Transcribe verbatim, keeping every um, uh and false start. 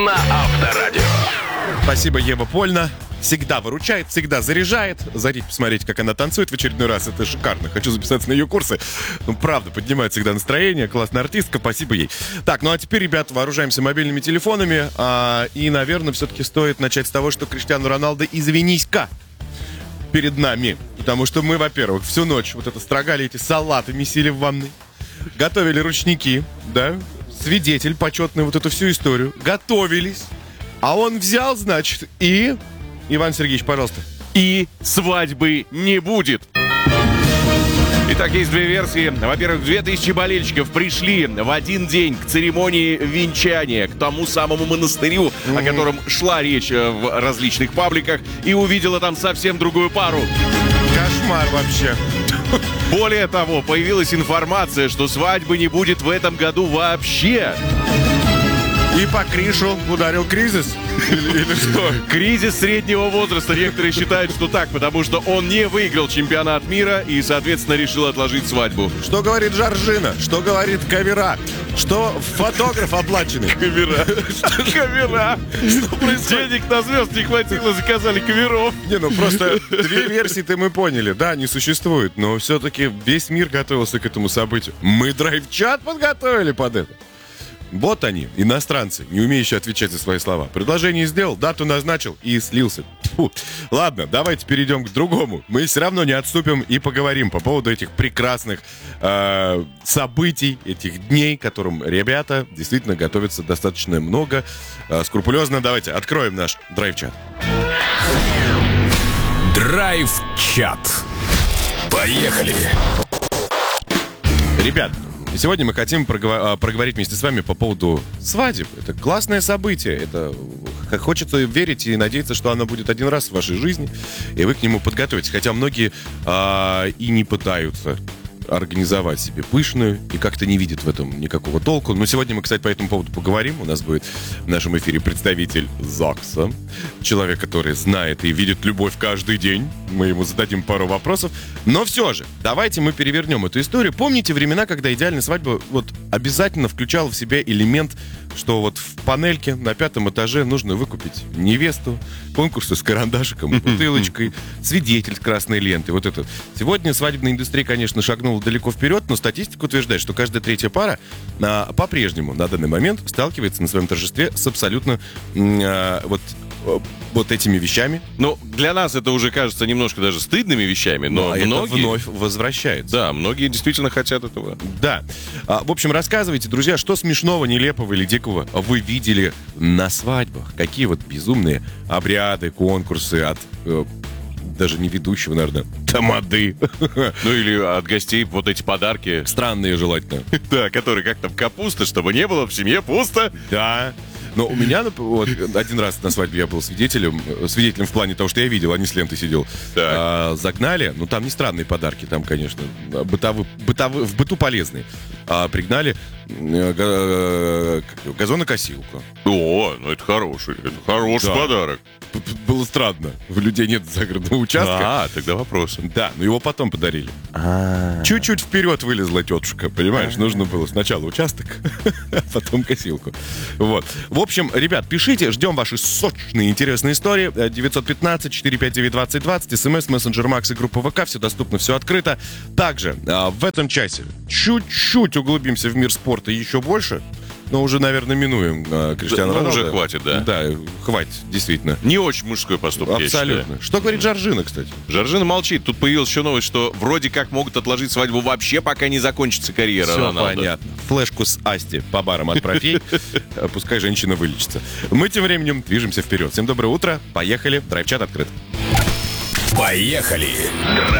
на Авторадио. Спасибо, Ева Польна. Всегда выручает, всегда заряжает. Зайдите посмотреть, как она танцует в очередной раз. Это шикарно. Хочу записаться на ее курсы. Ну, правда, поднимает всегда настроение. Классная артистка, спасибо ей. Так, ну а теперь, ребят, вооружаемся мобильными телефонами. А, и, наверное, все-таки стоит начать с того, что Криштиану Роналдо, извинись-ка перед нами. Потому что мы, во-первых, всю ночь вот это строгали эти салаты, месили в ванной. Готовили ручники, да. Свидетель почетный, вот эту всю историю. Готовились. А он взял, значит, и... Иван Сергеевич, пожалуйста. И свадьбы не будет. Итак, есть две версии. Во-первых, две тысячи болельщиков пришли в один день к церемонии венчания, к тому самому монастырю, mm-hmm. о котором шла речь в различных пабликах, и увидела там совсем другую пару. Кошмар вообще. Более того, появилась информация, что свадьбы не будет в этом году вообще. И по Кришу ударил кризис? Или, или что? Кризис среднего возраста. Некоторые считают, что так, потому что он не выиграл чемпионат мира и, соответственно, решил отложить свадьбу. Что говорит Жоржина? Что говорит Кавера? Что фотограф оплаченный? Кавера. Кавера. Денег на звезд не хватило, заказали каверов. Не, ну просто две версии-то мы поняли. Да, не существует, но все-таки весь мир готовился к этому событию. Мы драйв-чат подготовили под это. Вот они, иностранцы, не умеющие отвечать за свои слова. Предложение сделал, дату назначил и слился. Фу. Ладно, давайте перейдем к другому. Мы все равно не отступим и поговорим по поводу этих прекрасных э, событий, этих дней, к которым ребята действительно готовятся достаточно много, э, скрупулезно. Давайте откроем наш драйв-чат. Драйв-чат. Поехали. Ребят, и сегодня мы хотим проговор- проговорить вместе с вами по поводу свадеб. Это классное событие. Это как хочется верить и надеяться, что оно будет один раз в вашей жизни, и вы к нему подготовитесь. Хотя многие а, и не пытаются организовать себе пышную и как-то не видят в этом никакого толку. Но сегодня мы, кстати, по этому поводу поговорим. У нас будет в нашем эфире представитель ЗАГСа, человек, который знает и видит любовь каждый день. Мы ему зададим пару вопросов. Но все же, давайте мы перевернем эту историю. Помните времена, когда идеальная свадьба вот обязательно включала в себя элемент, что вот в панельке на пятом этаже нужно выкупить невесту, конкурсы с карандашиком, бутылочкой, свидетель с красной лентой. Вот это. Сегодня свадебная индустрия, конечно, шагнула далеко вперед, но статистика утверждает, что каждая третья пара а, по-прежнему на данный момент сталкивается на своем торжестве с абсолютно а, вот, вот этими вещами. Ну, для нас это уже кажется немножко даже стыдными вещами, но а многие... это вновь возвращается. Да, многие действительно хотят этого. Да. А, в общем, рассказывайте, друзья, что смешного, нелепого или дикого вы видели на свадьбах? Какие вот безумные обряды, конкурсы от... даже не ведущего, наверное, тамады. Ну или от гостей вот эти подарки. Странные желательно. Да, которые как там капуста, чтобы не было в семье пусто. Да. Но у меня вот, один раз на свадьбе я был свидетелем, свидетелем в плане того, что я видел, а не с лентой сидел. А, загнали, ну там не странные подарки, там, конечно, бытовы, бытовы, в быту полезные. А, пригнали э, газонокосилку. О, ну это хороший, это хороший да. подарок. Было странно, у людей нет загородного участка. А, тогда вопрос. Да, но его потом подарили. А-а-а. Чуть-чуть вперед вылезла тетушка, понимаешь? А-а-а. Нужно было сначала участок, а потом косилку. Вот. В общем, ребят, пишите, ждем ваши сочные, интересные истории. девятьсот пятнадцать четыреста пятьдесят девять двадцать двадцать, смс, мессенджер Макс и группа ВК, все доступно, все открыто. Также в этом часе чуть-чуть углубимся в мир спорта еще больше. Но уже, наверное, минуем э, Криштиану Роналдо. Уже хватит, да? Да, хватит, действительно. Не очень мужской поступок. Абсолютно. Что говорит Жоржина, кстати? Жоржина молчит. Тут появилась еще новость, что вроде как могут отложить свадьбу вообще, пока не закончится карьера Все Роналдо. Понятно. Флешку с Асти по барам отправь ей. Пускай женщина вылечится. Мы тем временем движемся вперед. Всем доброе утро. Поехали. Драйв-чат открыт. Поехали.